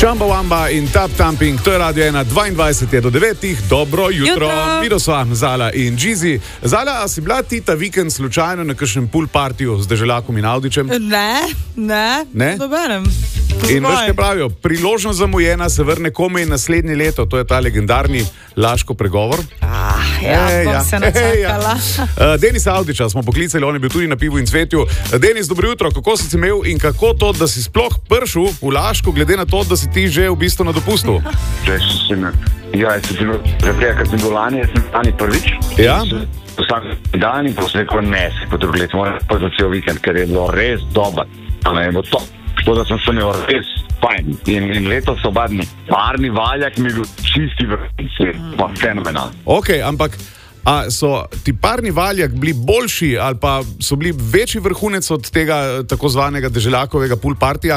Šamba Wamba in Tap Tamping, to je Radio 1, 22 je do 9. Dobro jutro. Vido sva Zala in Džizi. Zala, a si bila ti ta vikend slučajno na kakšnem pool partiju z Deželakom in Avdićem? Ne? Dobenem. In veš, kaj pravijo, priložnost zamujena se vrne komaj naslednje leto, to je ta legendarni Laško pregovor. Se načakala. Denis Avdića smo poklicali, on je bil tudi na Pivu in cvetju. Denis, dobro jutro, kako si imel in kako to, da si sploh prišel v Laško, glede na to, da si ti že v bistvu na dopustu? Jaz sem bil zaprej, ker sem bil lani prvič. Ja? Vsak dan in potem rekel, ne, se potruditi, moram pa za cel vikend, ker je bilo res dobro. To, da sem se imel res fajn. In letos so obadni. Parni valjak mi je bil čisti vrhunski, pa fenomenal. Ok, ampak a so ti parni valjak bili boljši ali pa so bili večji vrhunec od tega tako zvanega Deželakovega pool partija?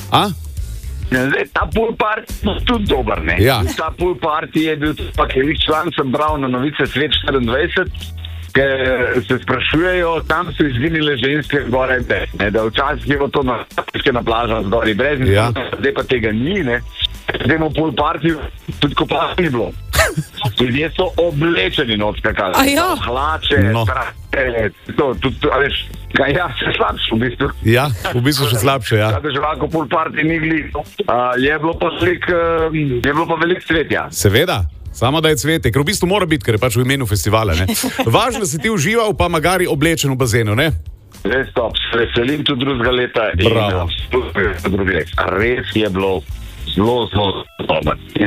Ta pool party je tudi dober, ne? Ja. Ta pool party je bil tudi, pa ker član sem bral na novice Svet 24, ker se sprašujejo, tam so izginile ženske gore brez, ne? Da včasih je bilo to na plažah zgori brez, ja. Zdaj pa tega ni, ne? Zdaj v pool party tudi kopala ni bilo. Ljudje so oblečeni not skakali. Hlače, trake, veš, še slabše v bistvu. Ja, v bistvu še slabše, ja. Da Želako pool party ni gli. Je bilo pa veliko cvetja. Seveda. Samo da je cvete, ker v bistvu mora biti, ker je pač v imenu festivala, ne? Važno, da si ti užival, pa magari oblečen v bazenu, ne? Res top, se veselim tudi drugega leta. Bravo. Res je bilo zelo dobro.